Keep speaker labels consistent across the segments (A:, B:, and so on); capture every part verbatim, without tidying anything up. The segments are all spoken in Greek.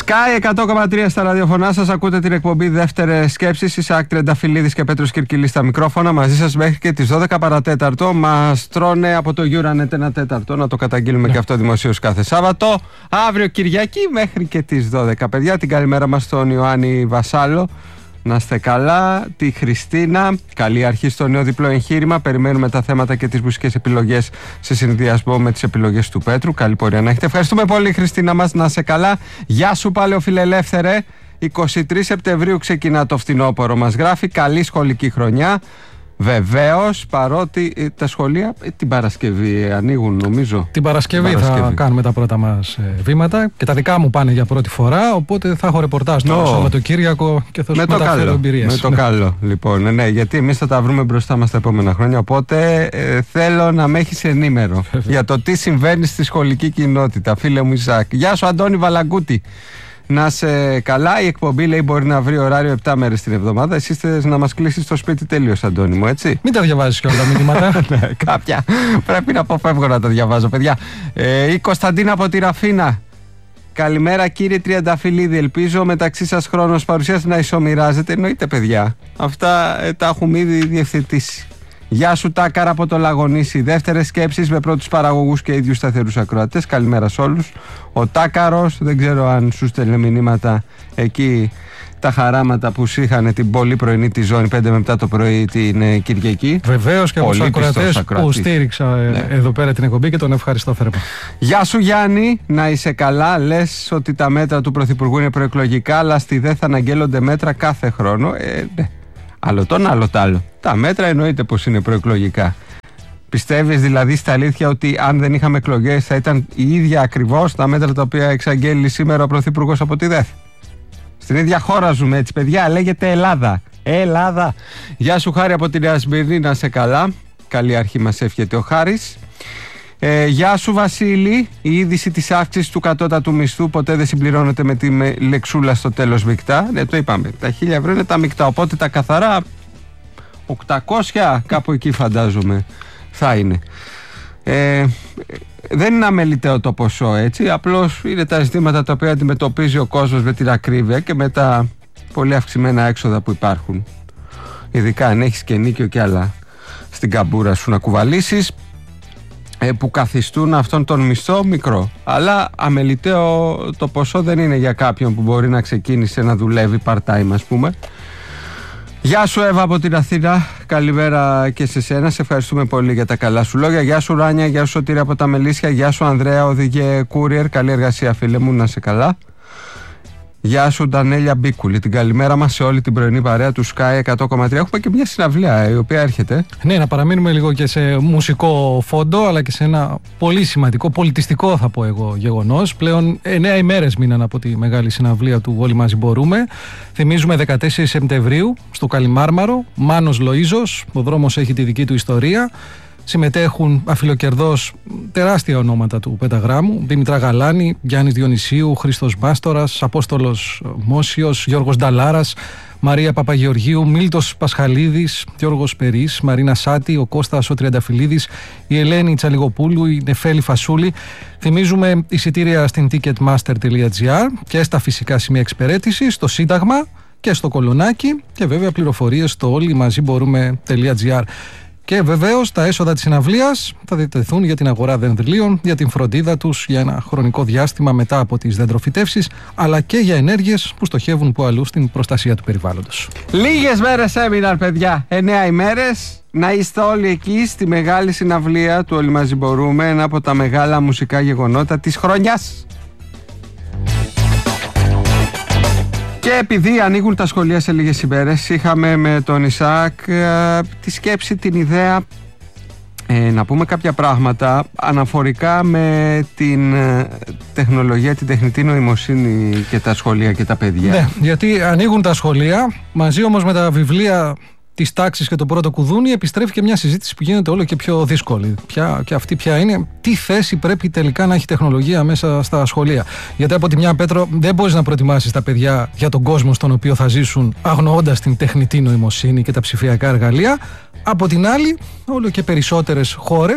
A: Sky εκατό κόμμα τρία στα ραδιοφωνά σας. Ακούτε την εκπομπή Δεύτερες Σκέψεις. Ισαάκ Τρενταφυλλίδης και Πέτρος Κυρκυλής στα μικρόφωνα. Μαζί σας μέχρι και τις δώδεκα παρατέταρτο. Μας τρώνε από το Euronet ένα τέταρτο. Να το καταγγείλουμε ναι. και αυτό δημοσίως κάθε Σάββατο. Αύριο Κυριακή μέχρι και τις δώδεκα. Παιδιά, την καλημέρα μας στον Ιωάννη Βασάλο. Να είστε καλά. Τη Χριστίνα. Καλή αρχή στο νέο διπλό εγχείρημα. Περιμένουμε τα θέματα και τις μουσικές επιλογές σε συνδυασμό με τις επιλογές του Πέτρου. Καλή πορεία να έχετε. Ευχαριστούμε πολύ, Χριστίνα μας. Να είστε καλά. Γεια σου, παλαιοφιλελεύθερε. εικοστή τρίτη Σεπτεμβρίου ξεκινά το φθινόπωρο. Μας γράφει. Καλή σχολική χρονιά. Βεβαίως, παρότι ε, τα σχολεία ε, την Παρασκευή ανοίγουν, νομίζω.
B: Την Παρασκευή, την Παρασκευή θα κάνουμε τα πρώτα μας ε, βήματα και τα δικά μου πάνε για πρώτη φορά. Οπότε θα έχω ρεπορτάζ το no. Σαββατοκύριακο και θα σου μεταφέρω εμπειρίες.
A: Με το καλό, λοιπόν. Ναι, γιατί εμείς θα τα βρούμε μπροστά μας τα επόμενα χρόνια. Οπότε ε, θέλω να με έχεις ενήμερο για το τι συμβαίνει στη σχολική κοινότητα. Φίλε μου Ισαάκ. Γεια σου, Αντώνη Βαλαγκούτη. Να είσαι καλά. Η εκπομπή λέει μπορεί να βρει ωράριο επτά μέρες την εβδομάδα. Εσύ θες να μας κλείσεις στο σπίτι τελείως, Αντώνη μου, έτσι.
B: Μην τα διαβάζεις και όλα τα μηνύματα.
A: Ναι, κάποια πρέπει να αποφεύγω να τα διαβάζω, παιδιά. Ε, η Κωνσταντίνα από τη Ραφίνα. Καλημέρα, κύριε Τριανταφυλλίδη. Ελπίζω μεταξύ σας χρόνος παρουσίας να ισομοιράζεται. Εννοείται, παιδιά. Αυτά ε, τα έχουμε ήδη διευθετήσει. Γεια σου, Τάκαρα από το Λαγονίσι. Δεύτερες σκέψεις με πρώτους παραγωγούς και ίδιους σταθερούς ακροατές. Καλημέρα σε όλους. Ο Τάκαρος, δεν ξέρω αν σου στέλνε μηνύματα εκεί τα χαράματα που σου είχαν την πολύ πρωινή τη ζώνη πέντε με επτά το πρωί την ε, Κυριακή.
B: Βεβαίως και από τους ακροατές που στήριξα ναι. εδώ πέρα την εκπομπή και τον ευχαριστώ θερμά.
A: Γεια σου, Γιάννη, να είσαι καλά. Λες ότι τα μέτρα του Πρωθυπουργού είναι προεκλογικά, αλλά στη ΔΕ θα αναγγέλλονται μέτρα κάθε χρόνο. Ε, ναι. Άλλο τον άλλο τ' άλλο. Τα μέτρα εννοείται πως είναι προεκλογικά. Πιστεύεις δηλαδή στα αλήθεια ότι αν δεν είχαμε εκλογές θα ήταν η ίδια ακριβώς τα μέτρα τα οποία εξαγγέλει σήμερα ο Πρωθυπουργός από τη ΔΕΘ? Στην ίδια χώρα ζούμε, έτσι, παιδιά. Λέγεται Ελλάδα. Ελλάδα. Γεια σου, Χάρη από την Νέα Σμύρνη, να σε καλά. Καλή αρχή μας εύχεται ο Χάρης. Ε, γεια σου, Βασίλη. Η είδηση της αύξησης του κατώτατου μισθού ποτέ δεν συμπληρώνεται με τη με λεξούλα στο τέλος μεικτά. Ναι, το είπαμε. Τα χίλια ευρώ είναι τα μεικτά. Οπότε τα καθαρά οκτακόσια κάπου εκεί φαντάζομαι θα είναι. Ε, δεν είναι αμεληταίο το ποσό, έτσι. Απλώς είναι τα ζητήματα τα οποία αντιμετωπίζει ο κόσμος με την ακρίβεια και με τα πολύ αυξημένα έξοδα που υπάρχουν. Ειδικά αν έχεις και νίκιο και άλλα στην καμπούρα σου να κουβαλήσεις, που καθιστούν αυτόν τον μισθό μικρό. Αλλά αμεληταίο το ποσό δεν είναι για κάποιον που μπορεί να ξεκίνησε να δουλεύει part-time, ας πούμε. Γεια σου, Εύα από την Αθήνα. Καλημέρα και σε σένα. Σε ευχαριστούμε πολύ για τα καλά σου λόγια. Γεια σου, Ράνια. Γεια σου, Σωτήρη από τα Μελίσια. Γεια σου, Ανδρέα, οδηγέ courier. Καλή εργασία, φίλε μου, να είσαι καλά. Γεια σου, Ντανέλια Μπίκουλη. Την καλημέρα μας σε όλη την πρωινή παρέα του Sky εκατό κόμμα τρία. Έχουμε και μια συναυλία η οποία έρχεται.
B: Ναι, να παραμείνουμε λίγο και σε μουσικό φόντο, αλλά και σε ένα πολύ σημαντικό, πολιτιστικό θα πω εγώ γεγονός. Πλέον εννέα ημέρες μείναν από τη μεγάλη συναυλία του Όλοι Μαζί Μπορούμε. Θυμίζουμε δεκατέσσερις Σεπτεμβρίου στο Καλιμάρμαρο. Μάνος Λοΐζος. Ο δρόμος έχει τη δική του ιστορία. Συμμετέχουν αφιλοκερδώς τεράστια ονόματα του πενταγράμμου. Δήμητρα Γαλάνη, Γιάννης Διονυσίου, Χρήστος Μάστορας, Απόστολος Μόσιος, Γιώργος Νταλάρας, Μαρία Παπαγεωργίου, Μίλτος Πασχαλίδης, Γιώργος Περής, Μαρίνα Σάτη, ο Κώστας ο Τριανταφυλλίδης, η Ελένη Τσαλιγοπούλου, η Νεφέλη Φασούλη. Θυμίζουμε εισιτήρια στην ticketmaster τελεία gr και στα φυσικά σημεία εξυπηρέτησης, στο Σύνταγμα και στο Κολονάκι και βέβαια πληροφορίες στο όλοι μαζί μπορούμε τελεία gr. Και βεβαίως τα έσοδα της συναυλίας θα διατεθούν για την αγορά δενδυλίων, για την φροντίδα τους για ένα χρονικό διάστημα μετά από τις δεντροφυτεύσεις, αλλά και για ενέργειες που στοχεύουν που αλλού στην προστασία του περιβάλλοντος.
A: Λίγες μέρες έμειναν, παιδιά. Εννέα ημέρες. Να είστε όλοι εκεί στη μεγάλη συναυλία του Όλοι Μαζί Μπορούμε, ένα από τα μεγάλα μουσικά γεγονότα της χρονιάς. Και επειδή ανοίγουν τα σχολεία σε λίγες ημέρες, είχαμε με τον Ισαάκ ε, τη σκέψη, την ιδέα ε, να πούμε κάποια πράγματα αναφορικά με την ε, τεχνολογία, την τεχνητή νοημοσύνη και τα σχολεία και τα παιδιά.
B: Ναι, γιατί ανοίγουν τα σχολεία, μαζί όμως με τα βιβλία της τάξης και το πρώτο κουδούνι, επιστρέφει και μια συζήτηση που γίνεται όλο και πιο δύσκολη. Ποια, και αυτή ποια είναι, τι θέση πρέπει τελικά να έχει τεχνολογία μέσα στα σχολεία. Γιατί από τη μια, Πέτρο, δεν μπορείς να προετοιμάσεις τα παιδιά για τον κόσμο στον οποίο θα ζήσουν, αγνοώντας την τεχνητή νοημοσύνη και τα ψηφιακά εργαλεία. Από την άλλη, όλο και περισσότερες χώρες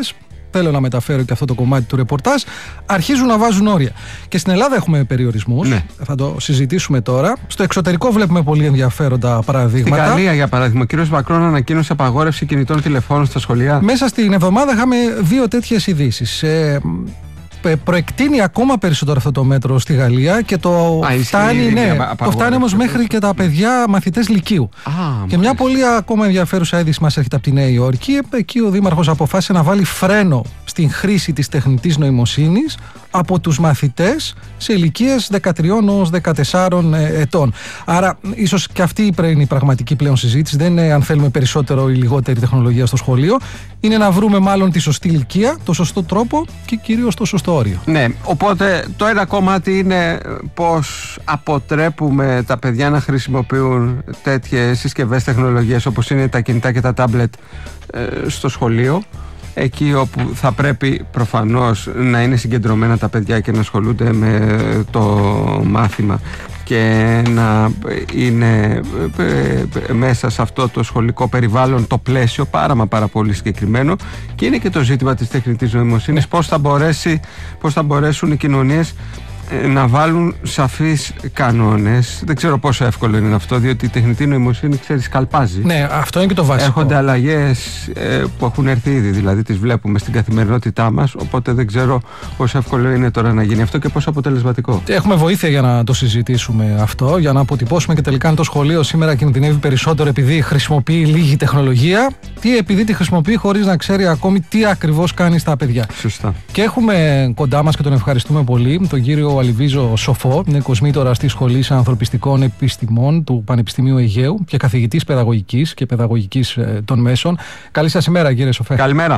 B: θέλω να μεταφέρω και αυτό το κομμάτι του ρεπορτάζ, αρχίζουν να βάζουν όρια. Και στην Ελλάδα έχουμε περιορισμούς, ναι. Θα το συζητήσουμε τώρα. Στο εξωτερικό βλέπουμε πολύ ενδιαφέροντα παραδείγματα.
A: Στην Γαλλία, για παράδειγμα, ο κ. Μακρόν ανακοίνωσε απαγόρευση κινητών τηλεφώνων στα σχολεία.
B: Μέσα στην εβδομάδα είχαμε δύο τέτοιες ειδήσεις. Ε, προεκτείνει ακόμα περισσότερο αυτό το μέτρο στη Γαλλία και το Α, φτάνει, ναι, το φτάνει όμως μέχρι και τα παιδιά μαθητές λυκείου. Α, και μια πολύ ακόμα ενδιαφέρουσα είδηση μας έρχεται από τη Νέα Υόρκη. Εκεί ο Δήμαρχος αποφάσισε να βάλει φρένο στην χρήση της τεχνητής νοημοσύνης από τους μαθητές σε ηλικίες δεκατρία έως δεκατέσσερα ετών. Άρα, ίσως και αυτή είναι η πραγματική πλέον συζήτηση. Δεν είναι αν θέλουμε περισσότερο ή λιγότερη τεχνολογία στο σχολείο. Είναι να βρούμε μάλλον τη σωστή ηλικία, το σωστό τρόπο και κυρίως το σωστό όριο.
A: Ναι, οπότε το ένα κομμάτι είναι πώς αποτρέπουμε τα παιδιά να χρησιμοποιούν τέτοιες συσκευές τεχνολογίας όπως είναι τα κινητά και τα τάμπλετ στο σχολείο. Εκεί όπου θα πρέπει προφανώς να είναι συγκεντρωμένα τα παιδιά και να ασχολούνται με το μάθημα και να είναι μέσα σε αυτό το σχολικό περιβάλλον το πλαίσιο πάρα μα πάρα πολύ συγκεκριμένο. Και είναι και το ζήτημα της τεχνητής νοημοσύνης, πώς θα μπορέσει, πώς θα μπορέσουν οι κοινωνίες να βάλουν σαφείς κανόνες. Δεν ξέρω πόσο εύκολο είναι αυτό, διότι η τεχνητή νοημοσύνη, ξέρεις, καλπάζει.
B: Ναι, αυτό είναι και το βασικό.
A: Έρχονται αλλαγές ε, που έχουν έρθει ήδη, δηλαδή τις βλέπουμε στην καθημερινότητά μας. Οπότε δεν ξέρω πόσο εύκολο είναι τώρα να γίνει αυτό και πόσο αποτελεσματικό.
B: Έχουμε βοήθεια για να το συζητήσουμε αυτό, για να αποτυπώσουμε και τελικά αν το σχολείο σήμερα κινδυνεύει περισσότερο επειδή χρησιμοποιεί λίγη τεχνολογία ή επειδή τη χρησιμοποιεί χωρίς να ξέρει ακόμη τι ακριβώς κάνει στα παιδιά.
A: Σωστά.
B: Και έχουμε κοντά μας και τον ευχαριστούμε πολύ τον κύριο Αλιβίζο Σοφό, είναι κοσμήτορας της Σχολής Ανθρωπιστικών Επιστημών του Πανεπιστημίου Αιγαίου και καθηγητής παιδαγωγικής και παιδαγωγικής ε, των μέσων. Καλή σας ημέρα, κύριε Σοφέ.
A: Καλημέρα.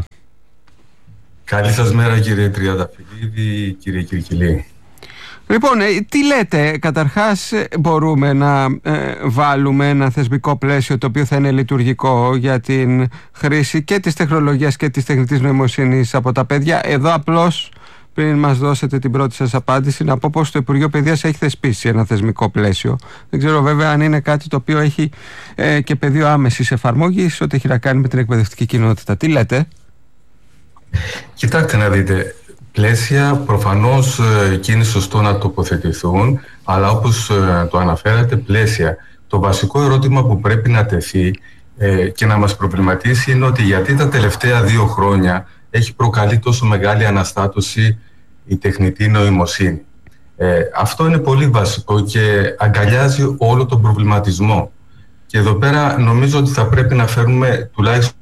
C: Καλή σας μέρα, κύριε Τριανταφυλλίδη, κύριε Κυρκυλή.
A: Λοιπόν, ε, τι λέτε, καταρχάς μπορούμε να ε, βάλουμε ένα θεσμικό πλαίσιο το οποίο θα είναι λειτουργικό για την χρήση και της τεχνολογίας και της τεχνητής νοημοσύνης από τα παιδιά. Εδώ απλώς, πριν μας δώσετε την πρώτη σας απάντηση, να πω πως το Υπουργείο Παιδείας έχει θεσπίσει ένα θεσμικό πλαίσιο. Δεν ξέρω βέβαια αν είναι κάτι το οποίο έχει ε, και πεδίο άμεσης εφαρμογής, ό,τι έχει να κάνει με την εκπαιδευτική κοινότητα. Τι λέτε?
C: Κοιτάξτε να δείτε, πλαίσια προφανώς ε, και είναι σωστό να τοποθετηθούν, αλλά όπως ε, το αναφέρατε, πλαίσια. Το βασικό ερώτημα που πρέπει να τεθεί ε, και να μας προβληματίσει είναι ότι γιατί τα τελευταία δύο χρόνια έχει προκαλεί τόσο μεγάλη αναστάτωση η τεχνητή νοημοσύνη. Ε, αυτό είναι πολύ βασικό και αγκαλιάζει όλο τον προβληματισμό. Και εδώ πέρα νομίζω ότι θα πρέπει να φέρουμε τουλάχιστον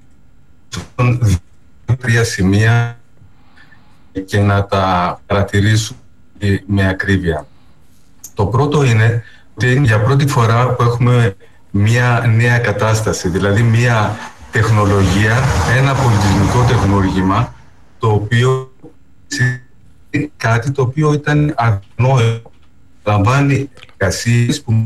C: δύο-τρία σημεία και να τα παρατηρήσουμε με ακρίβεια. Το πρώτο είναι ότι είναι για πρώτη φορά που έχουμε μια νέα κατάσταση, δηλαδή μια τεχνολογία, ένα πολιτισμικό τεχνούργημα, το οποίο είναι κάτι το οποίο ήταν αγνώριστο. Λαμβάνει εργασίες που...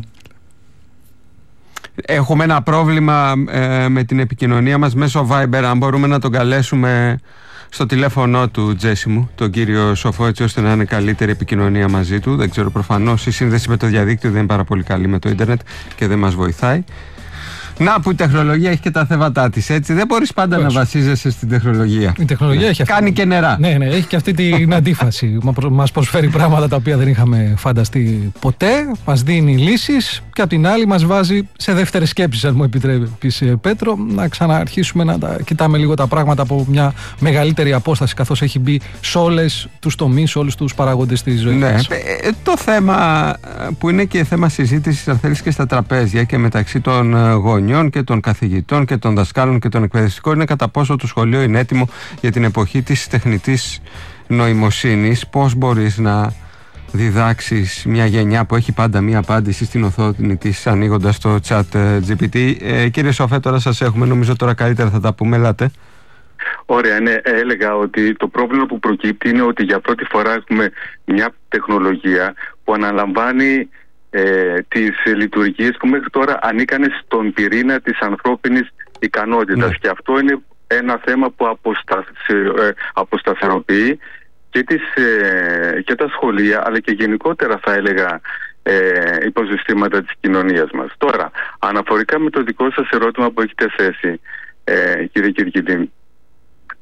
A: Έχουμε ένα πρόβλημα ε, με την επικοινωνία μας μέσω Viber. Αν μπορούμε να τον καλέσουμε στο τηλέφωνο του, Τζέσι μου, τον κύριο Σοφό, έτσι ώστε να είναι καλύτερη επικοινωνία μαζί του. Δεν ξέρω, προφανώς η σύνδεση με το διαδίκτυο δεν είναι πάρα πολύ καλή με το ίντερνετ και δεν μας βοηθάει. Να που η τεχνολογία έχει και τα θέματα της, έτσι. Δεν μπορείς πάντα Πώς. να βασίζεσαι στην τεχνολογία.
B: Η τεχνολογία ναι. έχει αυτή...
A: Κάνει και νερά.
B: Ναι, ναι, έχει και αυτή την αντίφαση. Μας προσφέρει πράγματα τα οποία δεν είχαμε φανταστεί ποτέ, μας δίνει λύσεις και απ' την άλλη μας βάζει σε δεύτερες σκέψεις, αν μου επιτρέπεις, Πέτρο, να ξαναρχίσουμε να τα κοιτάμε λίγο τα πράγματα από μια μεγαλύτερη απόσταση, καθώς έχει μπει σε όλες τους τομείς, σε όλους τους παράγοντες της ζωής
A: ναι,
B: μας.
A: Ε, το θέμα που είναι και θέμα συζήτησης, αν θέλεις, και στα τραπέζια και μεταξύ των γονιών και των καθηγητών και των δασκάλων και των εκπαιδευτικών είναι κατά πόσο το σχολείο είναι έτοιμο για την εποχή της τεχνητής νοημοσύνης. Πώς μπορείς να διδάξεις μια γενιά που έχει πάντα μια απάντηση στην οθόνη της ανοίγοντας το chat τζι πι τι. Ε, κύριε Σοφέ, τώρα σας έχουμε, νομίζω τώρα καλύτερα θα τα πούμε, ελάτε.
D: Ωραία, ναι, έλεγα ότι το πρόβλημα που προκύπτει είναι ότι για πρώτη φορά έχουμε μια τεχνολογία που αναλαμβάνει Ε, τις λειτουργίες που μέχρι τώρα ανήκανε στον πυρήνα της ανθρώπινης ικανότητας. Ναι. Και αυτό είναι ένα θέμα που αποσταθ, ε, αποσταθεροποιεί και, τις, ε, και τα σχολεία, αλλά και γενικότερα θα έλεγα ε, υποσυστήματα της κοινωνίας μας. Τώρα, αναφορικά με το δικό σας ερώτημα που έχετε θέσει, ε, κύριε Κυρκυλή,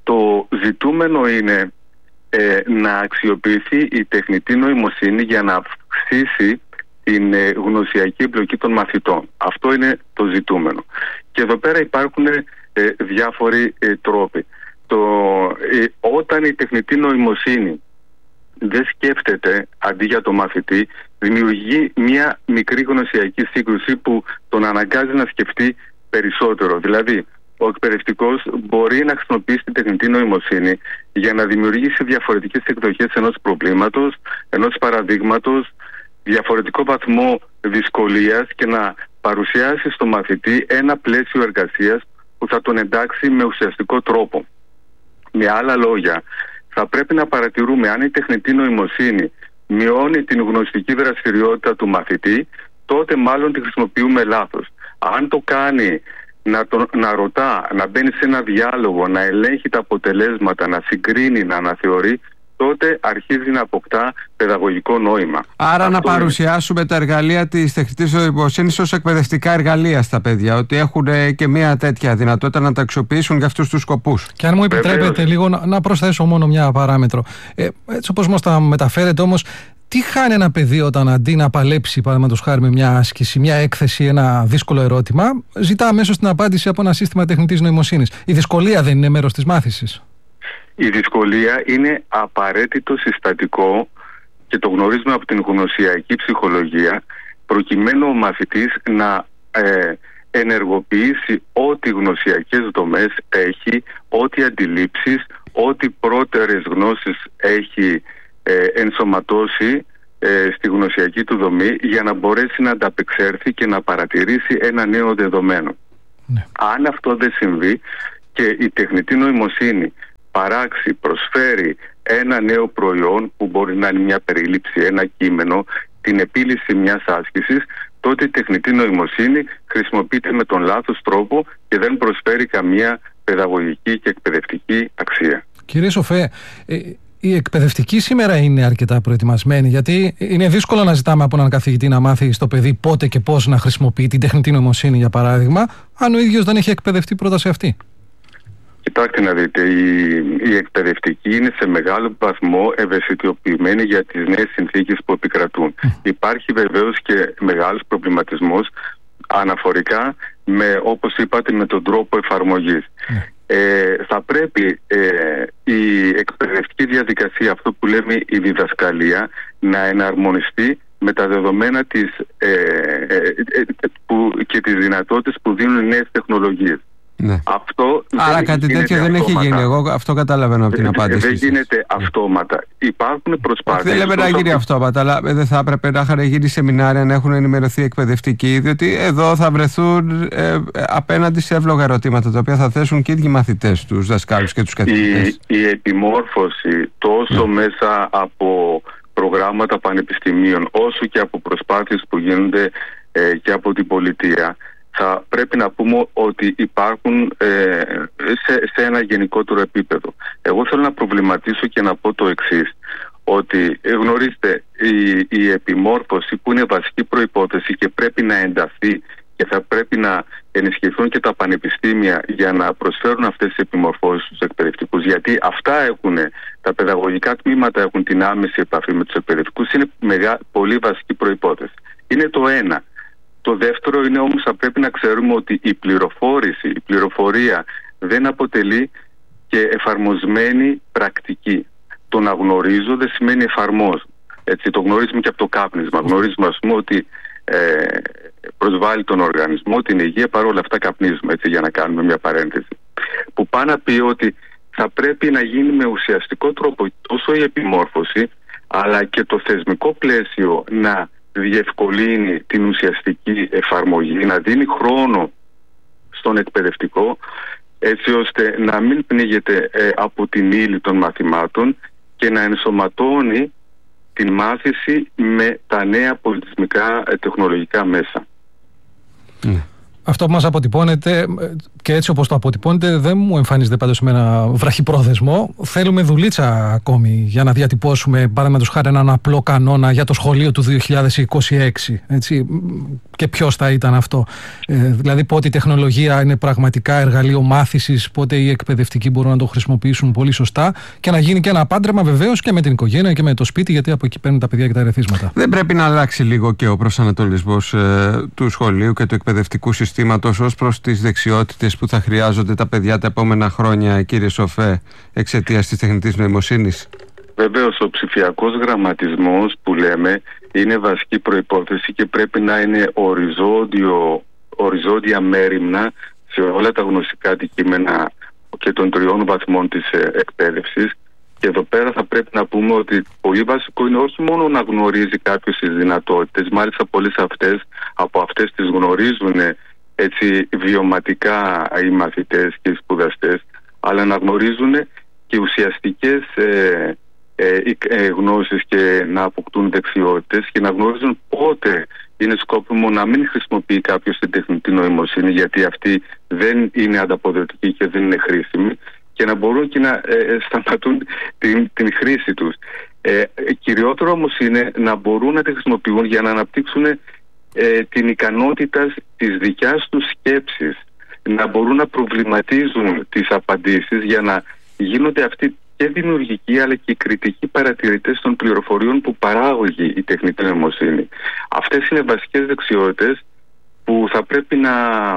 D: Το ζητούμενο είναι ε, να αξιοποιηθεί η τεχνητή νοημοσύνη για να αυξήσει την ε, γνωσιακή εμπλοκή των μαθητών. Αυτό είναι το ζητούμενο. Και εδώ πέρα υπάρχουν ε, διάφοροι ε, τρόποι. Το, ε, όταν η τεχνητή νοημοσύνη δεν σκέφτεται αντί για το μαθητή, δημιουργεί μια μικρή γνωσιακή σύγκρουση που τον αναγκάζει να σκεφτεί περισσότερο. Δηλαδή, ο εκπαιδευτικός μπορεί να χρησιμοποιήσει την τεχνητή νοημοσύνη για να δημιουργήσει διαφορετικές εκδοχές ενός προβλήματος, ενός παραδείγματος, διαφορετικό βαθμό δυσκολίας και να παρουσιάσει στο μαθητή ένα πλαίσιο εργασίας που θα τον εντάξει με ουσιαστικό τρόπο. Με άλλα λόγια, θα πρέπει να παρατηρούμε αν η τεχνητή νοημοσύνη μειώνει την γνωστική δραστηριότητα του μαθητή, τότε μάλλον τη χρησιμοποιούμε λάθος. Αν το κάνει να, το, να ρωτά, να μπαίνει σε ένα διάλογο, να ελέγχει τα αποτελέσματα, να συγκρίνει, να αναθεωρεί, τότε αρχίζει να αποκτά παιδαγωγικό νόημα.
A: Άρα
D: Αυτό
A: να
D: είναι...
A: παρουσιάσουμε τα εργαλεία της τεχνητής νοημοσύνης ως εκπαιδευτικά εργαλεία στα παιδιά, ότι έχουν και μια τέτοια δυνατότητα να τα αξιοποιήσουν για αυτούς τους σκοπούς.
B: Και αν μου επιτρέπετε
D: Βεβαίως.
B: λίγο να, να προσθέσω μόνο μια παράμετρο. Ε, έτσι όπως μας τα μεταφέρετε όμως, τι χάνει ένα παιδί όταν αντί να παλέψει, παραδείγματος χάρη, με μια άσκηση, μια έκθεση, ένα δύσκολο ερώτημα, ζητά αμέσως την απάντηση από ένα σύστημα τεχνητής νοημοσύνης? Η δυσκολία δεν είναι μέρος της μάθησης?
D: Η δυσκολία είναι απαραίτητο συστατικό και το γνωρίζουμε από την γνωσιακή ψυχολογία, προκειμένου ο μαθητής να ε, ενεργοποιήσει ό,τι γνωσιακές δομές έχει, ό,τι αντιλήψεις, ό,τι πρώτερες γνώσεις έχει ε, ενσωματώσει ε, στη γνωσιακή του δομή, για να μπορέσει να ανταπεξέλθει και να παρατηρήσει ένα νέο δεδομένο.
B: Ναι.
D: Αν αυτό δεν συμβεί και η τεχνητή νοημοσύνη παράξει, προσφέρει ένα νέο προϊόν που μπορεί να είναι μια περίληψη, ένα κείμενο, την επίλυση μιας άσκησης, τότε η τεχνητή νοημοσύνη χρησιμοποιείται με τον λάθος τρόπο και δεν προσφέρει καμία παιδαγωγική και εκπαιδευτική αξία.
B: Κύριε Σοφέ, ε, οι εκπαιδευτικοί σήμερα είναι αρκετά προετοιμασμένοι, γιατί είναι δύσκολο να ζητάμε από έναν καθηγητή να μάθει στο παιδί πότε και πώς να χρησιμοποιεί την τεχνητή νοημοσύνη, για παράδειγμα, αν ο ίδιος δεν έχει εκπαιδευτεί πρώτα σε αυτή.
D: Κοιτάξτε να δείτε, οι, οι εκπαιδευτικοί είναι σε μεγάλο βαθμό ευαισθητοποιημένοι για τις νέες συνθήκες που επικρατούν. Mm. Υπάρχει βεβαίως και μεγάλος προβληματισμός αναφορικά με, όπως είπατε, με τον τρόπο εφαρμογής. Mm. Ε, θα πρέπει ε, η εκπαιδευτική διαδικασία, αυτό που λέμε η διδασκαλία, να εναρμονιστεί με τα δεδομένα της, ε, ε, ε, που, και τις δυνατότητες που δίνουν οι νέες τεχνολογίες.
A: Ναι.
D: Αυτό
A: Άρα κάτι τέτοιο δεν έχει γίνει. Εγώ αυτό καταλαβαίνω από την απάντηση.
D: Δεν γίνεται αυτόματα. Υπάρχουν προσπάθειες.
A: Δεν λέμε να γίνει αυτόματα, αλλά δεν θα έπρεπε να είχαν γίνει σεμινάρια, να έχουν ενημερωθεί εκπαιδευτικοί, διότι εδώ θα βρεθούν ε, απέναντι σε εύλογα ερωτήματα, τα οποία θα θέσουν και οι ίδιοι μαθητές, τους δασκάλους και τους καθηγητές.
D: Η, η επιμόρφωση τόσο ναι. μέσα από προγράμματα πανεπιστημίων, όσο και από προσπάθειες που γίνονται ε, και από την πολιτεία, θα πρέπει να πούμε ότι υπάρχουν ε, σε, σε ένα γενικότερο επίπεδο. Εγώ θέλω να προβληματίσω και να πω το εξής, ότι γνωρίστε, η, η επιμόρφωση που είναι βασική προϋπόθεση και πρέπει να ενταθεί και θα πρέπει να ενισχυθούν και τα πανεπιστήμια για να προσφέρουν αυτές τις επιμορφώσεις στους εκπαιδευτικούς, γιατί αυτά έχουν, τα παιδαγωγικά τμήματα έχουν την άμεση επαφή με τους εκπαιδευτικούς, είναι μεγά, πολύ βασική προϋπόθεση. Είναι το ένα. Το δεύτερο είναι όμως, θα πρέπει να ξέρουμε ότι η πληροφόρηση, η πληροφορία δεν αποτελεί και εφαρμοσμένη πρακτική. Το να γνωρίζω δεν σημαίνει εφαρμόζω. Έτσι, το γνωρίζουμε και από το κάπνισμα. Γνωρίζουμε, ας πούμε, ότι ε, προσβάλλει τον οργανισμό, την υγεία, παρόλα αυτά καπνίζουμε, έτσι, για να κάνουμε μια παρένθεση. Που πάει να πει ότι θα πρέπει να γίνει με ουσιαστικό τρόπο τόσο η επιμόρφωση, αλλά και το θεσμικό πλαίσιο να διευκολύνει την ουσιαστική εφαρμογή, να δίνει χρόνο στον εκπαιδευτικό, έτσι ώστε να μην πνίγεται ε, από την ύλη των μαθημάτων και να ενσωματώνει την μάθηση με τα νέα πολιτισμικά ε, τεχνολογικά μέσα.
A: Mm.
B: Αυτό που μας αποτυπώνεται και έτσι όπως το αποτυπώνεται δεν μου εμφανίζεται πάντως με ένα βραχυπρόθεσμο. Θέλουμε δουλίτσα ακόμη για να διατυπώσουμε παραδείγματος χάρη έναν απλό κανόνα για το σχολείο του δύο χιλιάδες είκοσι έξι. Έτσι. Και ποιος θα ήταν αυτό. Ε, δηλαδή πότε η τεχνολογία είναι πραγματικά εργαλείο μάθησης, πότε οι εκπαιδευτικοί μπορούν να το χρησιμοποιήσουν πολύ σωστά και να γίνει και ένα πάντρεμα βεβαίως και με την οικογένεια και με το σπίτι, γιατί από εκεί παίρνουν τα παιδιά και τα ερεθίσματα.
A: Δεν πρέπει να αλλάξει λίγο και ο προσανατολισμός ε, του σχολείου και του εκπαιδευτικού συστήματος ως προς τις δεξιότητες που θα χρειάζονται τα παιδιά τα επόμενα χρόνια, κύριε Σοφέ, εξαιτίας της τεχνητής νοημοσύνης?
D: Βεβαίως, ο ψηφιακός γραμματισμός που λέμε είναι βασική προϋπόθεση και πρέπει να είναι οριζόντιο, οριζόντια μέριμνα σε όλα τα γνωστικά αντικείμενα και των τριών βαθμών της εκπαίδευσης. Και εδώ πέρα θα πρέπει να πούμε ότι πολύ βασικό είναι όχι μόνο να γνωρίζει κάποιος τις δυνατότητες, μάλιστα πολλές αυτές, από αυτές τις γνωρίζουν έτσι βιωματικά οι μαθητές και οι σπουδαστές, αλλά να γνωρίζουν και ουσιαστικές ε, ε, ε, γνώσεις και να αποκτούν δεξιότητες και να γνωρίζουν πότε είναι σκόπιμο να μην χρησιμοποιεί κάποιος την τεχνητή νοημοσύνη, γιατί αυτή δεν είναι ανταποδοτική και δεν είναι χρήσιμη, και να μπορούν και να ε, σταματούν την, την χρήση τους. Ε, κυριότερο όμως είναι να μπορούν να τη χρησιμοποιούν για να αναπτύξουν ε, την ικανότητα της δικιάς τους σκέψης, να μπορούν να προβληματίζουν τις απαντήσεις για να γίνονται αυτοί και δημιουργικοί αλλά και κριτικοί παρατηρητές των πληροφοριών που παράγει η τεχνητή νοημοσύνη. Αυτές είναι βασικές δεξιότητες που θα πρέπει να,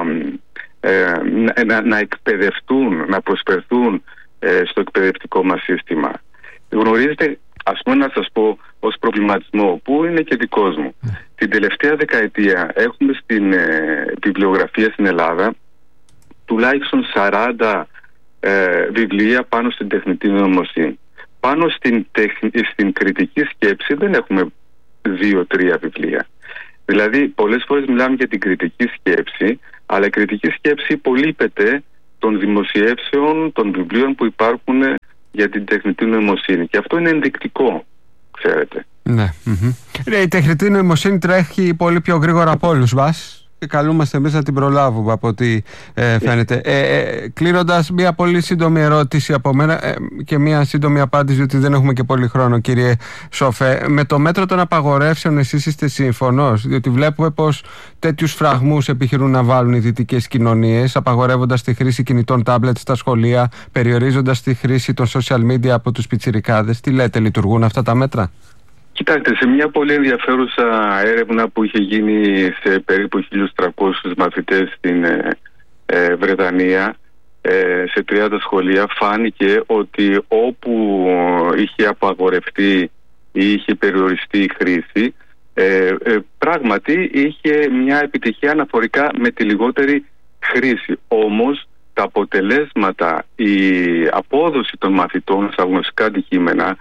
D: ε, να, να εκπαιδευτούν, να προσφερθούν ε, στο εκπαιδευτικό μας σύστημα. Γνωρίζετε, ας πούμε να σας πω ως προβληματισμό που είναι και δικός μου. Mm. Την τελευταία δεκαετία έχουμε στην ε, βιβλιογραφία στην Ελλάδα τουλάχιστον σαράντα ε, βιβλία πάνω στην τεχνητή νοημοσύνη. Πάνω στην, τεχ, στην κριτική σκέψη δεν έχουμε δύο-τρία βιβλία. Δηλαδή πολλές φορές μιλάμε για την κριτική σκέψη, αλλά η κριτική σκέψη υπολείπεται των δημοσιεύσεων, των βιβλίων που υπάρχουν για την τεχνητή νοημοσύνη. Και αυτό είναι ενδεικτικό, ξέρετε.
A: Ναι. Mm-hmm. Η τεχνητή νοημοσύνη τρέχει πολύ πιο γρήγορα από όλους μας και καλούμαστε εμείς να την προλάβουμε από ό,τι ε, φαίνεται. Ε, ε, κλείνοντας, μια πολύ σύντομη ερώτηση από μένα ε, και μια σύντομη απάντηση, διότι δεν έχουμε και πολύ χρόνο, κύριε Σοφέ. Με το μέτρο των απαγορεύσεων εσείς είστε σύμφωνος? Διότι βλέπουμε πως τέτοιους φραγμούς επιχειρούν να βάλουν οι δυτικές κοινωνίες, απαγορεύοντας τη χρήση κινητών τάμπλετ στα σχολεία, περιορίζοντας τη χρήση των social media από τους πιτσιρικάδες. Τι λέτε, λειτουργούν αυτά τα μέτρα?
D: Κοιτάξτε, σε μια πολύ ενδιαφέρουσα έρευνα που είχε γίνει σε περίπου χίλιους τριακόσιους μαθητές στην ε, ε, Βρετανία, ε, σε τριάντα σχολεία, φάνηκε ότι όπου είχε απαγορευτεί ή είχε περιοριστεί η χρήση, ε, ε, πράγματι είχε μια επιτυχία αναφορικά με τη λιγότερη χρήση. Όμως τα αποτελέσματα, η απόδοση των μαθητών στα γνωστικά αντικείμενα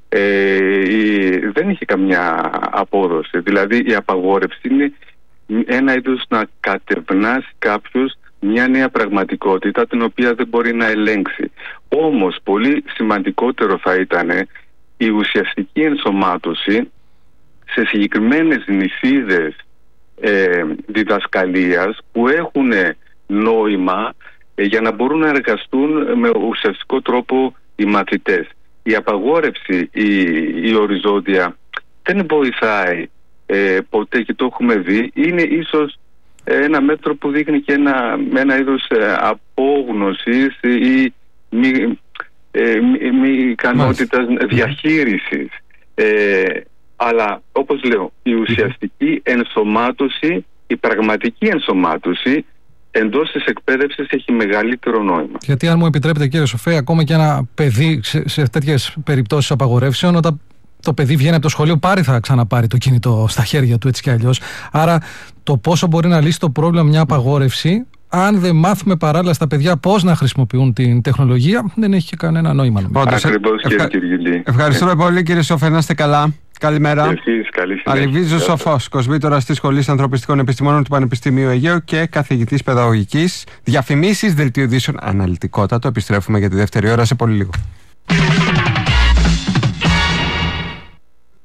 D: Ε, δεν είχε καμιά απόδοση. Δηλαδή η απαγόρευση είναι ένα είδος να κατευνάσει κάποιος μια νέα πραγματικότητα την οποία δεν μπορεί να ελέγξει. Όμως πολύ σημαντικότερο θα ήταν η ουσιαστική ενσωμάτωση σε συγκεκριμένες νησίδες ε, διδασκαλίας που έχουν νόημα ε, για να μπορούν να εργαστούν με ουσιαστικό τρόπο οι μαθητές. Η απαγόρευση, η, η οριζόντια δεν βοηθάει ε, ποτέ, και το έχουμε δει. Είναι ίσως ε, ένα μέτρο που δείχνει και ένα, ένα είδος ε, απόγνωσης ή μη, ε, μη, μη ικανότητας διαχείρισης. Ε, αλλά όπως λέω, η ουσιαστική ενσωμάτωση, η πραγματική ενσωμάτωση εντός της εκπαίδευσης έχει μεγαλύτερο νόημα.
B: Γιατί αν μου επιτρέπετε, κύριε Σοφέ, ακόμα και ένα παιδί σε, σε τέτοιες περιπτώσεις απαγορεύσεων, όταν το παιδί βγαίνει από το σχολείο, πάρει θα ξαναπάρει το κινητό στα χέρια του έτσι κι αλλιώς. Άρα το πόσο μπορεί να λύσει το πρόβλημα μια απαγόρευση, αν δεν μάθουμε παράλληλα στα παιδιά πώς να χρησιμοποιούν την τεχνολογία, δεν έχει και κανένα νόημα.
D: Ακριβώς, κύριε Κυργιλή.
A: Ευχαριστούμε πολύ, κύριε Σοφέ, να είστε καλά. Καλημέρα. Αλβίζος Σοφός, κοσμήτορας της Σχολής Ανθρωπιστικών Επιστημόνων του Πανεπιστημίου Αιγαίου και καθηγητής παιδαγωγικής. Διαφημίσεις, δελτίο ειδήσεων, αναλυτικότατο. Επιστρέφουμε για τη δεύτερη ώρα σε πολύ λίγο.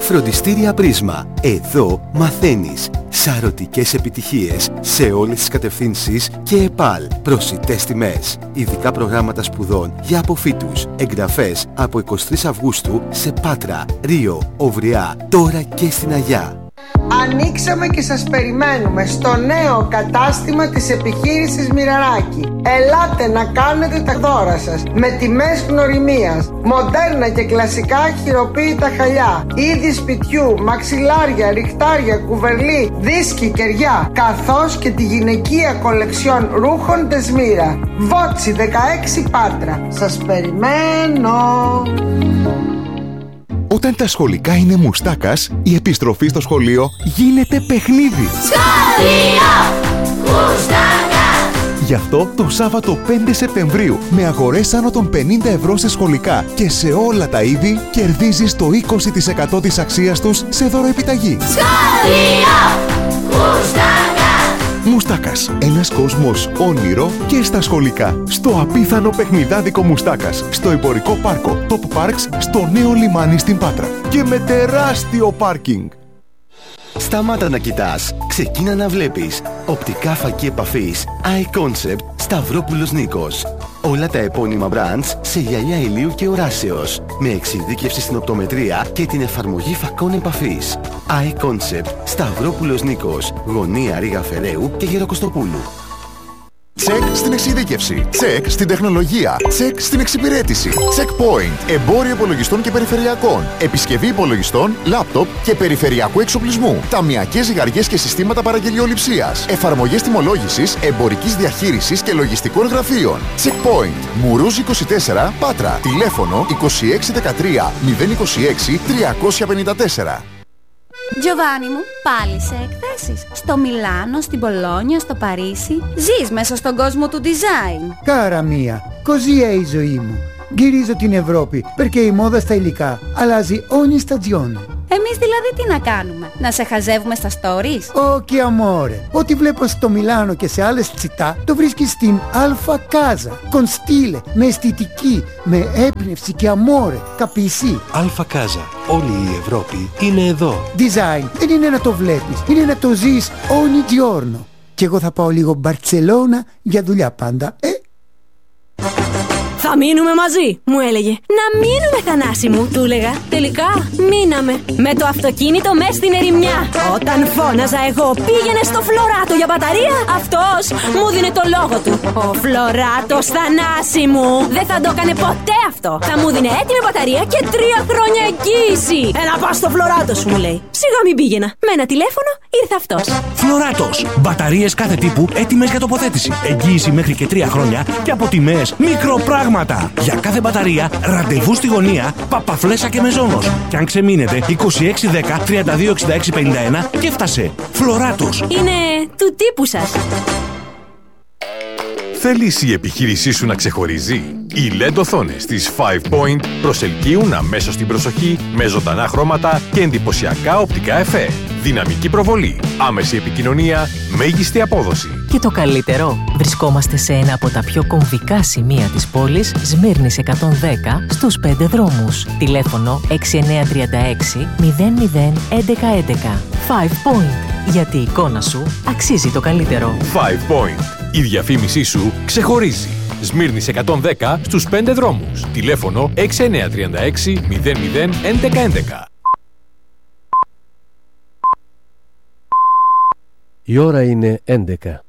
E: Φροντιστήρια Πρίσμα. Εδώ μαθαίνεις σαρωτικές επιτυχίες σε όλες τις κατευθύνσεις και ΕΠΑΛ. Προσιτές τιμές. Ειδικά προγράμματα σπουδών για αποφύτους. Εγγραφές από εικοστή τρίτη Αυγούστου σε Πάτρα, Ρίο, Ωβριά, τώρα και στην Αγιά.
F: Ανοίξαμε και σας περιμένουμε στο νέο κατάστημα της επιχείρησης Μοιραράκη. Ελάτε να κάνετε τα δώρα σας με τιμές γνωριμίας, μοντέρνα και κλασικά χειροποίητα χαλιά, είδη σπιτιού, μαξιλάρια, ριχτάρια, κουβερλί, δίσκοι, κεριά, καθώς και τη γυναικεία κολεξιόν ρούχων Δεσμύρα. Βότσι δεκαέξι Πάτρα. Σας περιμένω.
G: Όταν τα σχολικά είναι μουστάκας, η επιστροφή στο σχολείο γίνεται παιχνίδι.
H: Σχολείο Μουστάκα!
G: Γι' αυτό το Σάββατο πέντε Σεπτεμβρίου, με αγορές άνω των πενήντα ευρώ σε σχολικά και σε όλα τα είδη, κερδίζεις το είκοσι τοις εκατό της αξίας τους σε δωροεπιταγή.
H: Σχολείο Μουστάκα!
G: Μουστάκας. Ένας κόσμος όνειρο και στα σχολικά. Στο απίθανο παιχνιδάδικο Μουστάκας. Στο εμπορικό πάρκο Top Parks, στο νέο λιμάνι στην Πάτρα. Και με τεράστιο πάρκινγκ.
E: Σταμάτα να κοιτάς. Ξεκίνα να βλέπεις. Οπτικά φακή επαφής iConcept Σταυρόπουλος Νίκος. Όλα τα επώνυμα brands σε γυαλιά ηλίου και οράσεως. Με εξειδίκευση στην οπτομετρία και την εφαρμογή φακών επαφής. iConcept Σταυρόπουλος Νίκος. Γωνία Ρήγα Φεραίου και Γεροκοστοπούλου.
G: Τσεκ στην εξειδίκευση. Τσεκ στην τεχνολογία. Τσεκ στην εξυπηρέτηση. Checkpoint. Εμπόριο υπολογιστών και περιφερειακών. Επισκευή υπολογιστών, λάπτοπ και περιφερειακού εξοπλισμού. Ταμειακές ζυγαριές και συστήματα παραγγελιοληψίας. Εφαρμογές τιμολόγησης, εμπορικής διαχείρισης και λογιστικών γραφείων. Checkpoint. Μουρούζ είκοσι τέσσερα, Πάτρα. Τηλέφωνο είκοσι έξι δεκατρία μηδέν είκοσι έξι τριακόσια πενήντα τέσσερα.
I: Τζοβάνι μου, πάλι σε εκθέσεις. Στο Μιλάνο, στην Πολόνια, στο Παρίσι. Ζεις μέσα στον κόσμο του design.
J: Κάρα μία, così è η ζωή μου. Γυρίζω την Ευρώπη, perché η μόδα στα υλικά αλλάζει ogni stagione.
I: Εμείς δηλαδή τι να κάνουμε, να σε χαζεύουμε στα stories?
J: Όχι amore, ό,τι βλέπω στο Μιλάνο και σε άλλες τσιτά το βρίσκεις στην Alfa Casa. Con stile, με αισθητική, με έμπνευση και amore, capisci?
K: Alfa Casa, όλη η Ευρώπη είναι εδώ.
J: Design δεν είναι να το βλέπεις, είναι να το ζεις ogni giorno. Και εγώ θα πάω λίγο Μπαρτσελώνα για δουλειά πάντα, ε?
L: Θα μείνουμε μαζί, μου έλεγε. Να μείνουμε, Θανάση μου, του έλεγα. Τελικά μείναμε. Με το αυτοκίνητο μες στην ερημιά. Όταν φώναζα εγώ πήγαινε στο Φλωράτο για μπαταρία, αυτός μου δίνε το λόγο του. Ο Φλωράτος, Θανάση μου, δεν θα το έκανε ποτέ αυτό. Θα μου δίνε έτοιμη μπαταρία και τρία χρόνια εγγύηση. Έλα πας στο Φλωράτο σου, μου λέει. Σιγά μην πήγαινα. Με ένα τηλέφωνο ήρθε αυτός.
K: Φλωράτος. Μπαταρίες κάθε τύπου έτοιμες για τοποθέτηση. Εγγύηση μέχρι και τρία χρόνια και από τιμές μικροπράγματα. Για κάθε μπαταρία, ραντεβού στη γωνία, Παπαφλέσσα και Μεζόνος. Και αν ξεμείνετε, είκοσι έξι δέκα τριάντα δύο εξήντα έξι πενήντα ένα και φτάσε. Φλωράτος.
L: Είναι του τύπου σας.
M: Θέλεις η επιχείρησή σου να ξεχωρίζει? Οι ελ ι ντι οθόνες της Five Point προσελκύουν αμέσως την προσοχή με ζωντανά χρώματα και εντυπωσιακά οπτικά εφέ. Δυναμική προβολή, άμεση επικοινωνία, μέγιστη απόδοση.
N: Και το καλύτερο, βρισκόμαστε σε ένα από τα πιο κομβικά σημεία της πόλης, Σμύρνης εκατόν δέκα, στους πέντε δρόμους. Τηλέφωνο έξι εννιά τρία έξι μηδέν μηδέν έντεκα έντεκα. Five Point. Γιατί η εικόνα σου αξίζει το καλύτερο.
M: Five Point. Η διαφήμισή σου ξεχωρίζει. Σμύρνης εκατόν δέκα στους πέντε δρόμους. Τηλέφωνο έξι εννιά τρία έξι μηδέν μηδέν έντεκα έντεκα.
O: Η ώρα είναι έντεκα.